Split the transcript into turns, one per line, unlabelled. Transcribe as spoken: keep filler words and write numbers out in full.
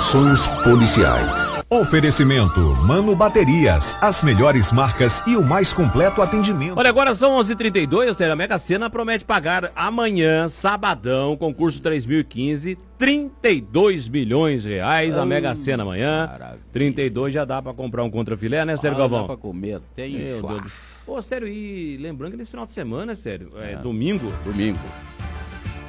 Operações policiais.
Oferecimento Mano Baterias, as melhores marcas e o mais completo atendimento.
Olha, agora são onze e trinta e dois, a Mega Sena promete pagar amanhã, sabadão, concurso três mil e quinze, trinta e dois milhões de reais, a Mega Sena amanhã. Maravilha. trinta e dois já dá pra comprar um contrafilé, né, Sérgio ah, Galvão?
Dá pra comer, tem churrasco.
Ô, Sério, e lembrando que nesse final de semana, Sério, é, é domingo.
Domingo.